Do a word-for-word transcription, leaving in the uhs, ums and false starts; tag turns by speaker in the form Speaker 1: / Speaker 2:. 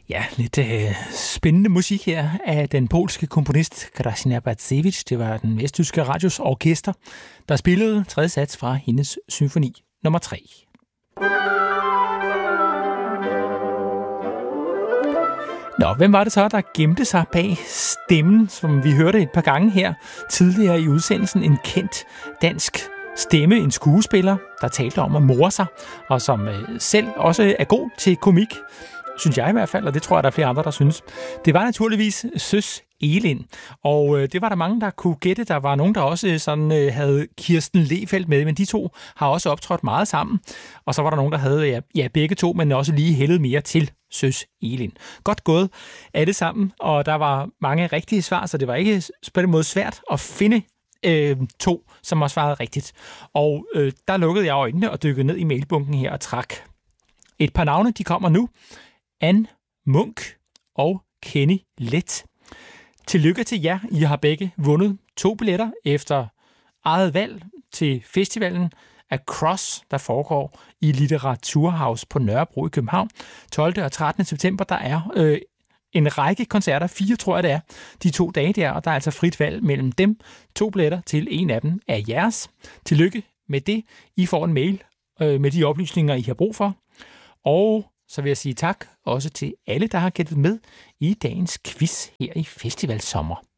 Speaker 1: Ja, lidt øh, spændende musik her af den polske komponist Katarzyna Bartkiewicz. Det var den vesttyske radios orkester, der spillede tredje sats fra hendes symfoni nummer tre. Nå, hvem var det så, der gemte sig bag stemmen, som vi hørte et par gange her tidligere i udsendelsen? En kendt dansk stemme, en skuespiller, der talte om at more sig, og som øh, selv også er god til komik, synes jeg i hvert fald, og det tror jeg, der er flere andre, der synes. Det var naturligvis Søs Egelind, og øh, det var der mange, der kunne gætte. Der var nogen, der også øh, sådan, øh, havde Kirsten Lehfeldt med, men de to har også optrådt meget sammen. Og så var der nogen, der havde ja, ja, begge to, men også lige hældet mere til Søs Egelind. Godt gået alle sammen, og der var mange rigtige svar, så det var ikke på den måde svært at finde øh, to, som også svarede rigtigt. Og øh, der lukkede jeg øjnene og dykkede ned i mailbunken her og trak et par navne. De kommer nu. Ann Munk og Kenny Let. Tillykke til jer. I har begge vundet to billetter efter eget valg til festivalen Across, der foregår i Litteraturhaus på Nørrebro i København. tolvte og trettende september, der er øh, en række koncerter, fire tror jeg det er, de to dage der, og der er altså frit valg mellem dem. To billetter til en af dem er jeres. Tillykke med det. I får en mail øh, med de oplysninger, I har brug for. Og så vil jeg sige tak også til alle, der har gættet med i dagens quiz her i Festivalsommer.